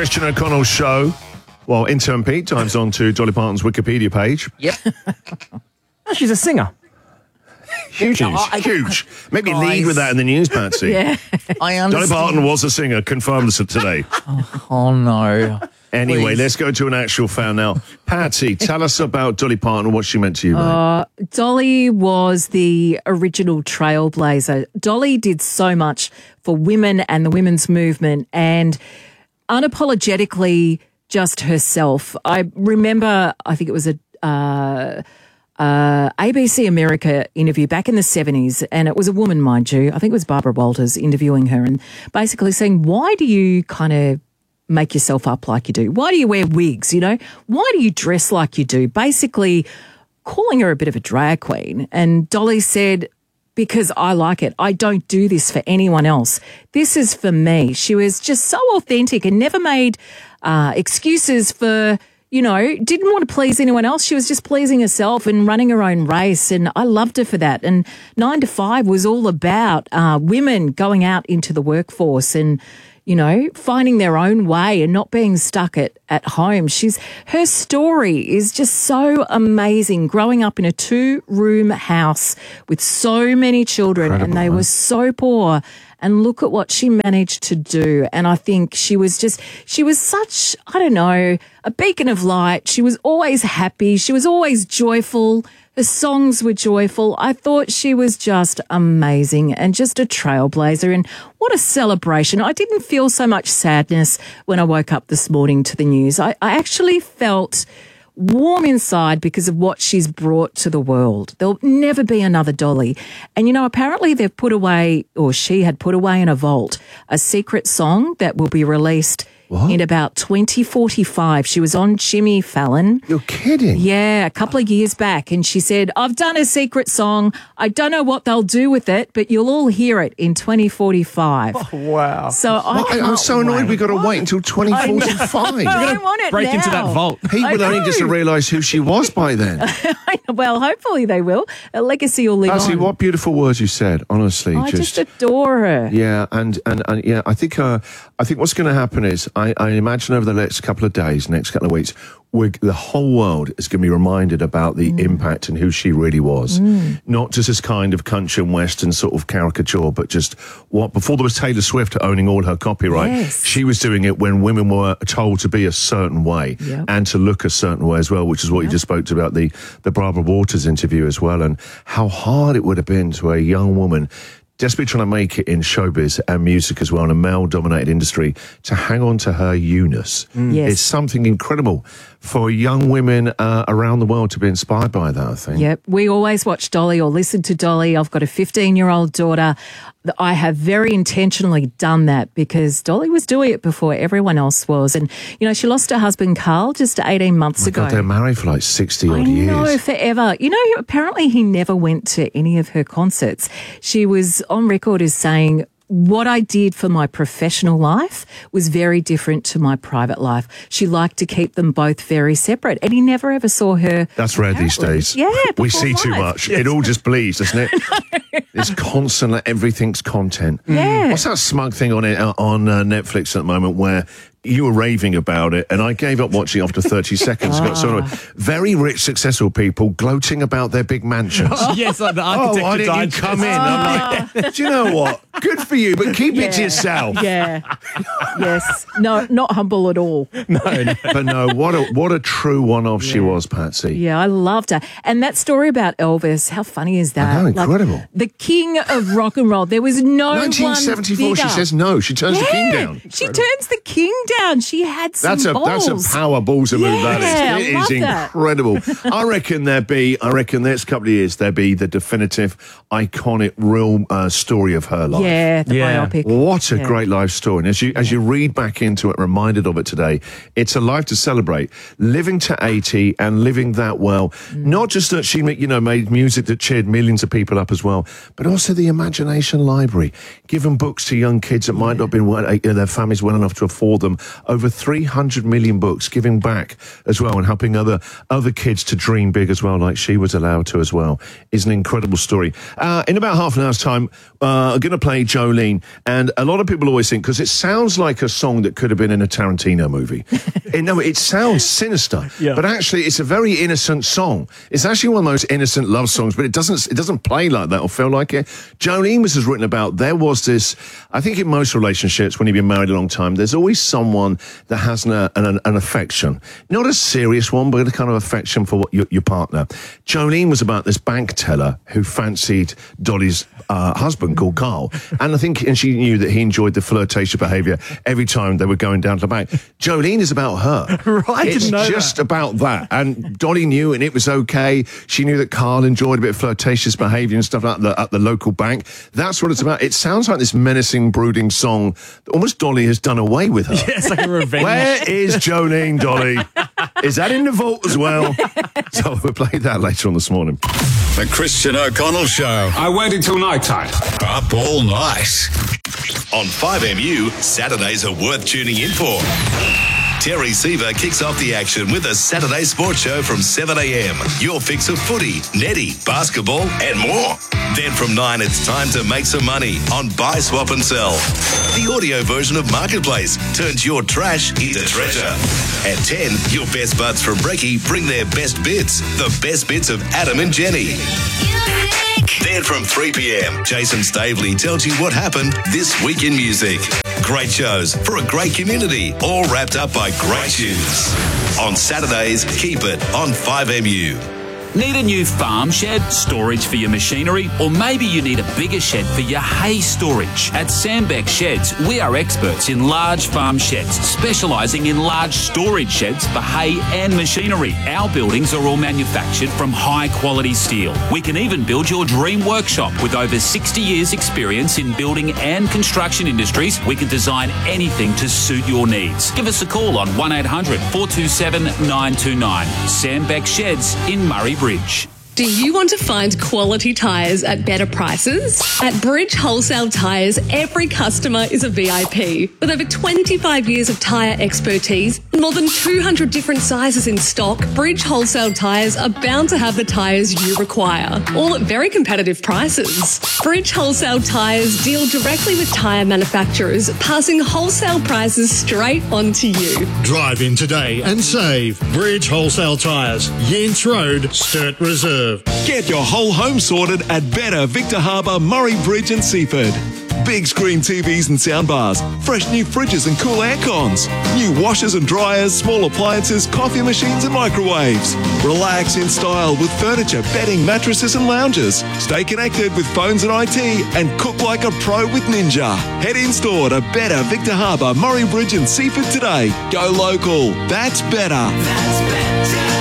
Christian O'Connell show. Well, intern Pete dives on to Dolly Parton's Wikipedia page. Yep. Oh, she's a singer. Huge. Maybe lead with that in the news, Patsy. Yeah. I Dolly understand. Parton was a singer, confirmed this today. Oh, no. Anyway, Please. let's go to an actual fan now. Patsy, tell us about Dolly Parton and what she meant to you, mate. Dolly was the original trailblazer. Dolly did so much for women and the women's movement and unapologetically just herself. I remember, I think it was a ABC America interview back in the 70s, and it was a woman, mind you. I think it was Barbara Walters interviewing her and basically saying, why do you kind of make yourself up like you do? Why do you wear wigs, you know? Why do you dress like you do? Basically calling her a bit of a drag queen. And Dolly said, because I like it. I don't do this for anyone else. This is for me. She was just so authentic and never made excuses for, you know, didn't want to please anyone else. She was just pleasing herself and running her own race. And I loved her for that. And 9 to 5 was all about women going out into the workforce and, you know, finding their own way and not being stuck at home. Her story is just so amazing, growing up in a 2-room house with so many children. Incredible, and they were so poor. And look at what she managed to do. And I think she was such, I don't know, a beacon of light. She was always happy. She was always joyful. Her songs were joyful. I thought she was just amazing and just a trailblazer. And what a celebration. I didn't feel so much sadness when I woke up this morning to the news. I actually felt warm inside because of what she's brought to the world. There'll never be another Dolly. And, you know, apparently they've put away, or she had put away in a vault, a secret song that will be released in about 2045. She was on Jimmy Fallon. You're kidding? Yeah, a couple of years back. And she said, I've done a secret song. I don't know what they'll do with it, but you'll all hear it in 2045. Oh, wow. So I'm so annoyed we got to wait until 2045. I want it Break now. into that vault. People only just realise who she was by then. Well, hopefully they will. A legacy will live Patsy, on. what beautiful words you said, honestly. I just adore her. Yeah, and yeah, I think what's going to happen is I imagine over the next couple of days, next couple of weeks, the whole world is going to be reminded about the impact and who she really was. Not just this kind of country and western sort of caricature, but just what, before there was Taylor Swift owning all her copyright, Yes. she was doing it when women were told to be a certain way and to look a certain way as well, which is what you just spoke to about the Barbara Walters interview as well, and how hard it would have been to a young woman desperately trying to make it in showbiz and music as well, in a male-dominated industry, to hang on to her Eunice. Yes. It's something incredible for young women around the world to be inspired by that, I think. Yep. We always watch Dolly or listen to Dolly. I've got a 15-year-old daughter. I have very intentionally done that because Dolly was doing it before everyone else was. And, you know, she lost her husband, Carl, just 18 months ago. God, they're married for like 60-odd years. I know, forever. You know, apparently he never went to any of her concerts. She was on record as saying, what I did for my professional life was very different to my private life. She liked to keep them both very separate, and he never ever saw her. That's rare these days. Yeah, we before see too life. much. It all just bleeds, doesn't it? It's constant, like everything's content. Yeah. What's that smug thing on Netflix at the moment where you were raving about it and I gave up watching after 30 seconds? Got sort of very rich, successful people gloating about their big mansions. Yes, like the Oh, architecture why didn't you digest. come in? I'm like, do you know what? Good for you, but keep it to yourself. Yeah. Yes. No, not humble at all. But no, what a true one-off she was, Patsy. Yeah, I loved her. And that story about Elvis, how funny is that? I know, incredible. Like, the king of rock and roll. There was no 1974, one she bigger. says no. She turns the king down. She turns the king down. She had some That's balls. a power balls move, that Yeah, is. It I is love that. incredible. I reckon next couple of years there'll be the definitive, iconic, real story of her life. Yeah, the Yeah. biopic. What a Yeah. great life story. And as you read back into it, reminded of it today, it's a life to celebrate. Living to 80 and living that well. Not just that she made music that cheered millions of people up as well, but also the imagination library, giving books to young kids that might not have been their families well enough to afford them, over 300 million books, giving back as well and helping other kids to dream big as well, like she was allowed to as well. Is an incredible story. In about half an hour's time, I'm going to play Jolene. And a lot of people always think, because it sounds like a song that could have been in a Tarantino movie. It sounds sinister, but actually it's a very innocent song. It's actually one of those innocent love songs, but it doesn't play like that or feel like it. Jolene was written about, there was this, I think in most relationships, when you've been married a long time, there's always someone that has an affection. Not a serious one, but a kind of affection for what your partner. Jolene was about this bank teller who fancied Dolly's husband called Carl. And she knew that he enjoyed the flirtatious behaviour every time they were going down to the bank. Jolene is about her. Right, it's just about that. And Dolly knew, and it was okay. She knew that Carl enjoyed a bit of flirtatious behaviour and stuff like that at the local bank. That's what it's about. It sounds like this menacing, brooding song that almost Dolly has done away with her. Yeah, it's like a revenge. Where is Jolene, Dolly? Is that in the vault as well? So we'll play that later on this morning. The Christian O'Connell Show. I waited till night time. Up all night. On 5MU, Saturdays are worth tuning in for. Terry Seaver kicks off the action with a Saturday sports show from 7 a.m. Your fix of footy, netty, basketball and more. Then from 9, it's time to make some money on Buy, Swap and Sell. The audio version of Marketplace turns your trash into treasure. At 10, your best buds from Brekkie bring their best bits. The best bits of Adam and Jenny. Then from 3 p.m, Jason Stavely tells you what happened this week in music. Great shows for a great community, all wrapped up by great tunes. On Saturdays, keep it on 5MU. Need a new farm shed, storage for your machinery, or maybe you need a bigger shed for your hay storage? At Sandbeck Sheds, we are experts in large farm sheds, specialising in large storage sheds for hay and machinery. Our buildings are all manufactured from high-quality steel. We can even build your dream workshop. With over 60 years' experience in building and construction industries, we can design anything to suit your needs. Give us a call on 1800 427 929. Sandbeck Sheds in Murray Bridge. Do you want to find quality tyres at better prices? At Bridge Wholesale Tyres, every customer is a VIP. With over 25 years of tyre expertise and more than 200 different sizes in stock, Bridge Wholesale Tyres are bound to have the tyres you require, all at very competitive prices. Bridge Wholesale Tyres deal directly with tyre manufacturers, passing wholesale prices straight on to you. Drive in today and save. Bridge Wholesale Tyres, Yance Road, Sturt Reserve. Get your whole home sorted at Better Victor Harbour, Murray Bridge and Seaford. Big screen TVs and soundbars, fresh new fridges and cool air cons, new washers and dryers, small appliances, coffee machines and microwaves. Relax in style with furniture, bedding, mattresses and lounges. Stay connected with phones and IT and cook like a pro with Ninja. Head in store to Better Victor Harbour, Murray Bridge and Seaford today. Go local. That's better. That's better.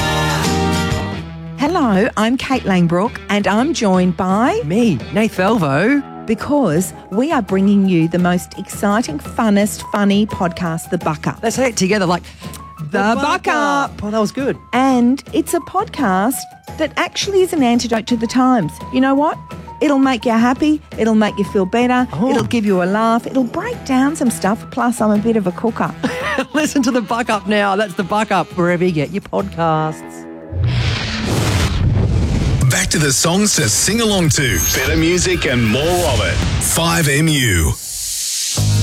Hello, I'm Kate Langbrook and I'm joined by... Me, Nath Velvo. Because we are bringing you the most exciting, funnest, funny podcast, The Buck Up. Let's say it together like... The Buck Up. Oh, that was good. And it's a podcast that actually is an antidote to the times. You know what? It'll make you happy. It'll make you feel better. Oh. It'll give you a laugh. It'll break down some stuff. Plus, I'm a bit of a cooker. Listen to The Buck Up now. That's The Buck Up, wherever you get your podcasts. Back to the songs to sing along to. Better music and more of it. 5MU.